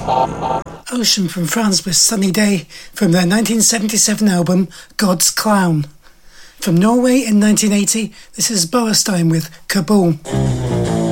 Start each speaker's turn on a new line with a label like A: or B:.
A: Ocean from France with Sunny Day from their 1977 album God's Clown. From Norway in 1980, this is Boastein with Kabul.